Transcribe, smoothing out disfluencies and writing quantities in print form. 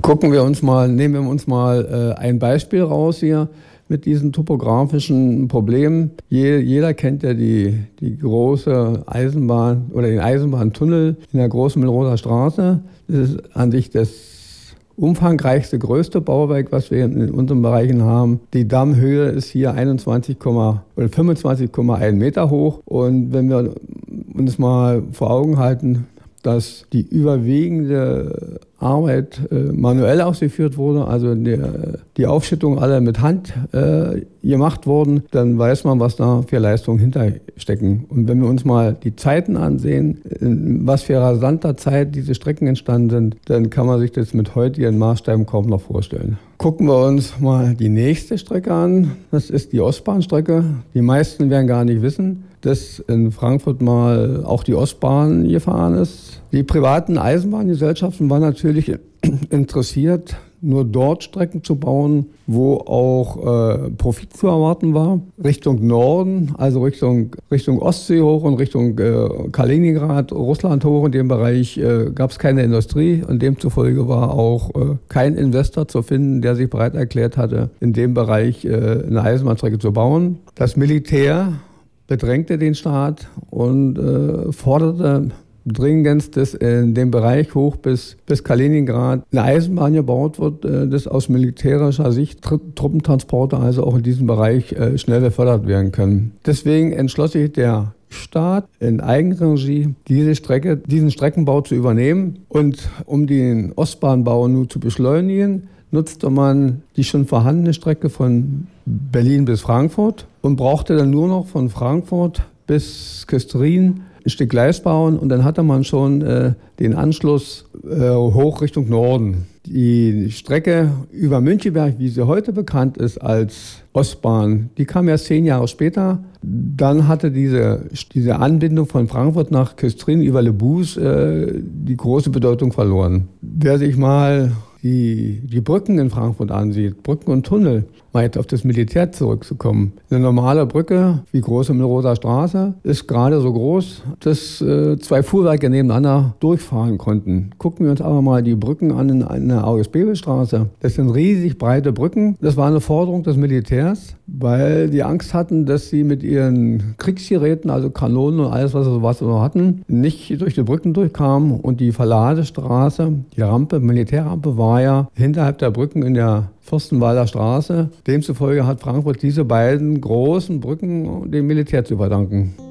Nehmen wir uns mal ein Beispiel raus hier mit diesen topografischen Problemen. Jeder kennt ja die große Eisenbahn oder den Eisenbahntunnel in der großen Milroder Straße. Das ist an sich das umfangreichste, größte Bauwerk, was wir in unseren Bereichen haben. Die Dammhöhe ist hier 25,1 Meter hoch. Und wenn wir uns mal vor Augen halten, dass die überwiegende Arbeit manuell ausgeführt wurde, also die Aufschüttung alle mit Hand gemacht wurden, dann weiß man, was da für Leistungen hinterstecken. Und wenn wir uns mal die Zeiten ansehen, in was für rasanter Zeit diese Strecken entstanden sind, dann kann man sich das mit heutigen Maßstäben kaum noch vorstellen. Gucken wir uns mal die nächste Strecke an. Das ist die Ostbahnstrecke. Die meisten werden gar nicht wissen, dass in Frankfurt mal auch die Ostbahn gefahren ist. Die privaten Eisenbahngesellschaften waren natürlich interessiert, nur dort Strecken zu bauen, wo auch Profit zu erwarten war. Richtung Norden, also Richtung Ostsee hoch und Richtung Kaliningrad, Russland hoch. In dem Bereich gab es keine Industrie und demzufolge war auch kein Investor zu finden, der sich bereit erklärt hatte, in dem Bereich eine Eisenbahnstrecke zu bauen. Das Militär bedrängte den Staat und forderte dringendst, dass in dem Bereich hoch bis Kaliningrad eine Eisenbahn gebaut wird, dass aus militärischer Sicht Truppentransporte also auch in diesem Bereich schnell befördert werden können. Deswegen entschloss sich der Staat in Eigenregie, diesen Streckenbau zu übernehmen. Und um den Ostbahnbau nun zu beschleunigen, nutzte man die schon vorhandene Strecke von Berlin bis Frankfurt und brauchte dann nur noch von Frankfurt bis Küstrin ein Stück Gleis bauen und dann hatte man schon den Anschluss hoch Richtung Norden. Die Strecke über Müncheberg, wie sie heute bekannt ist als Ostbahn, die kam erst 10 Jahre später. Dann hatte diese Anbindung von Frankfurt nach Küstrin über Le Bus die große Bedeutung verloren. Wer sich mal die Brücken in Frankfurt ansieht, Brücken und Tunnel, weit auf das Militär zurückzukommen. Eine normale Brücke, wie große Milroder Straße, ist gerade so groß, dass 2 Fuhrwerke nebeneinander durchfahren konnten. Gucken wir uns aber mal die Brücken an in der August-Bebel-Straße. Das sind riesig breite Brücken. Das war eine Forderung des Militärs, weil die Angst hatten, dass sie mit ihren Kriegsgeräten, also Kanonen und alles, was sie noch hatten, nicht durch die Brücken durchkamen. Und die Verladestraße, die Militärrampe, war ja hinterhalb der Brücken in der Fürstenwalder Straße. Demzufolge hat Frankfurt diese beiden großen Brücken dem Militär zu verdanken.